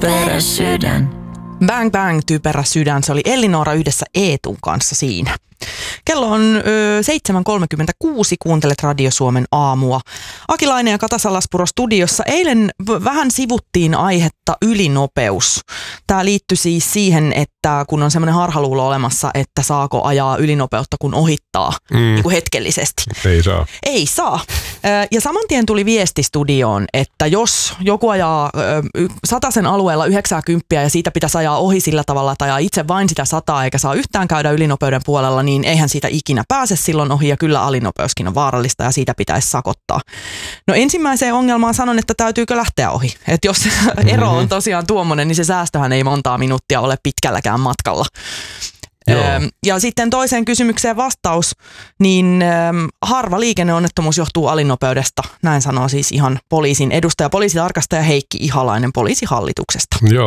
typerä sydän. Bang Bang, typerä sydän. Se oli Ellinora yhdessä Eetun kanssa siinä. Kello on 7.36, kuuntelet Radio Suomen aamua. Akilainen ja Kata Salaspuro studiossa. Eilen vähän sivuttiin aihetta ylinopeus. Tämä liittyy siis siihen, että kun on semmoinen harhaluulo olemassa, että saako ajaa ylinopeutta kun ohittaa niin kuin hetkellisesti. Ei saa. Ei saa. Ja saman tien tuli viesti studioon, että jos joku ajaa 100 alueella 90 ja siitä pitäisi ajaa ohi sillä tavalla, että ajaa itse vain sitä 100 eikä saa yhtään käydä ylinopeuden puolella, niin eihän siitä ikinä pääse silloin ohi ja kyllä alinopeuskin on vaarallista ja siitä pitäisi sakottaa. No ensimmäiseen ongelmaan sanon, että täytyykö lähteä ohi. Että jos ero on tosiaan tuommoinen, niin se säästöhän ei montaa minuuttia ole pitkälläkään matkalla. Ja sitten toiseen kysymykseen vastaus, niin harva liikenneonnettomuus johtuu alinopeudesta. Näin sanoo siis ihan poliisin edustaja, poliisitarkastaja Heikki Ihalainen poliisihallituksesta. Joo.